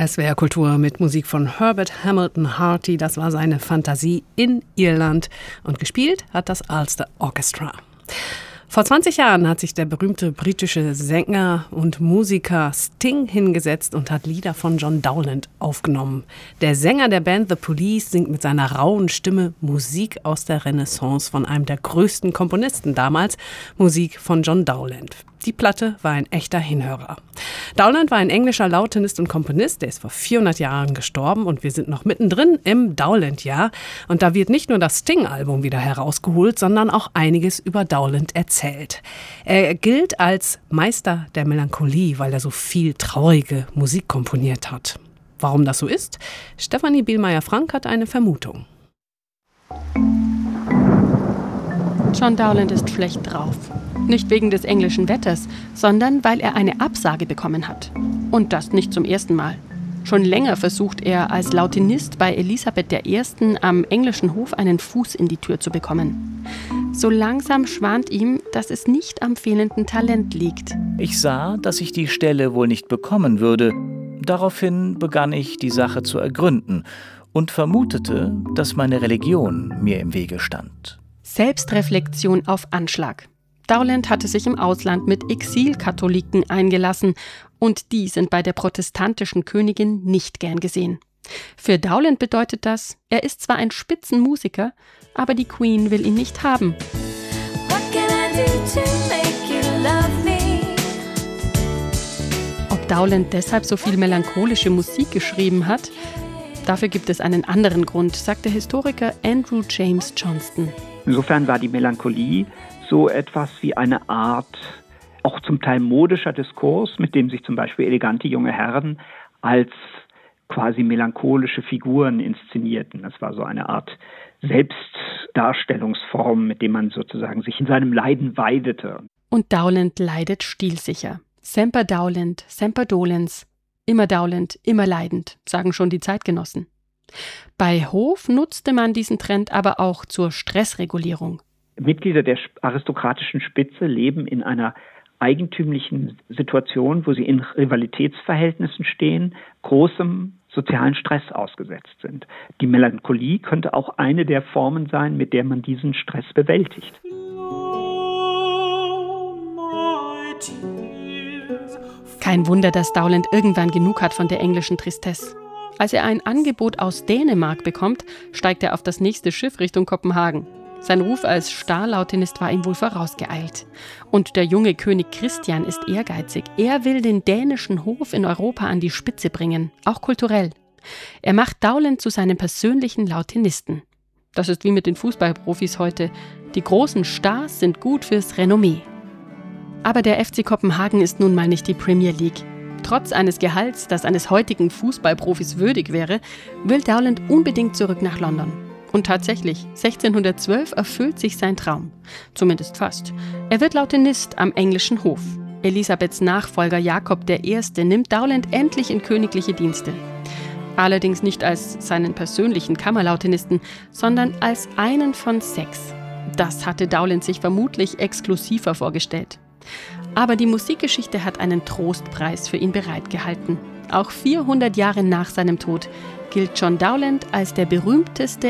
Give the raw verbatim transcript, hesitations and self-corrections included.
S W R Kultur mit Musik von Herbert Hamilton Harty. Das war seine Fantasie in Irland. Und gespielt hat das Ulster Orchestra. Vor zwanzig Jahren hat sich der berühmte britische Sänger und Musiker Sting hingesetzt und hat Lieder von John Dowland aufgenommen. Der Sänger der Band The Police singt mit seiner rauen Stimme Musik aus der Renaissance von einem der größten Komponisten damals, Musik von John Dowland. Die Platte war ein echter Hinhörer. Dowland war ein englischer Lautenist und Komponist, der ist vor vierhundert Jahren gestorben und wir sind noch mittendrin im Dowland-Jahr. Und da wird nicht nur das Sting-Album wieder herausgeholt, sondern auch einiges über Dowland erzählt. Er gilt als Meister der Melancholie, weil er so viel traurige Musik komponiert hat. Warum das so ist? Stefanie Bielmeier-Frank hat eine Vermutung. John Dowland ist schlecht drauf. Nicht wegen des englischen Wetters, sondern weil er eine Absage bekommen hat. Und das nicht zum ersten Mal. Schon länger versucht er als Lautenist bei Elisabeth der Ersten am englischen Hof einen Fuß in die Tür zu bekommen. So langsam schwant ihm, dass es nicht am fehlenden Talent liegt. Ich sah, dass ich die Stelle wohl nicht bekommen würde. Daraufhin begann ich, die Sache zu ergründen und vermutete, dass meine Religion mir im Wege stand. Selbstreflexion auf Anschlag. Dowland hatte sich im Ausland mit Exilkatholiken eingelassen und die sind bei der protestantischen Königin nicht gern gesehen. Für Dowland bedeutet das, er ist zwar ein Spitzenmusiker, aber die Queen will ihn nicht haben. Ob Dowland deshalb so viel melancholische Musik geschrieben hat? Dafür gibt es einen anderen Grund, sagt der Historiker Andrew James Johnston. Insofern war die Melancholie so etwas wie eine Art, auch zum Teil modischer Diskurs, mit dem sich zum Beispiel elegante junge Herren als quasi melancholische Figuren inszenierten. Das war so eine Art Selbstdarstellungsform, mit dem man sozusagen sich in seinem Leiden weidete. Und Dowland leidet stilsicher. Semper Dowland, semper dolens. Immer Dowland, immer leidend, sagen schon die Zeitgenossen. Bei Hof nutzte man diesen Trend aber auch zur Stressregulierung. Mitglieder der aristokratischen Spitze leben in einer eigentümlichen Situation, wo sie in Rivalitätsverhältnissen stehen, großem sozialen Stress ausgesetzt sind. Die Melancholie könnte auch eine der Formen sein, mit der man diesen Stress bewältigt. Kein Wunder, dass Dowland irgendwann genug hat von der englischen Tristesse. Als er ein Angebot aus Dänemark bekommt, steigt er auf das nächste Schiff Richtung Kopenhagen. Sein Ruf als Starlautenist war ihm wohl vorausgeeilt. Und der junge König Christian ist ehrgeizig. Er will den dänischen Hof in Europa an die Spitze bringen, auch kulturell. Er macht Dowland zu seinem persönlichen Lautenisten. Das ist wie mit den Fußballprofis heute. Die großen Stars sind gut fürs Renommee. Aber der F C Kopenhagen ist nun mal nicht die Premier League. Trotz eines Gehalts, das eines heutigen Fußballprofis würdig wäre, will Dowland unbedingt zurück nach London. Und tatsächlich, sechzehnhundertzwölf erfüllt sich sein Traum. Zumindest fast. Er wird Lautenist am englischen Hof. Elisabeths Nachfolger Jakob der Erste nimmt Dowland endlich in königliche Dienste. Allerdings nicht als seinen persönlichen Kammerlautenisten, sondern als einen von sechs. Das hatte Dowland sich vermutlich exklusiver vorgestellt. Aber die Musikgeschichte hat einen Trostpreis für ihn bereitgehalten. Auch vierhundert Jahre nach seinem Tod gilt John Dowland als der berühmteste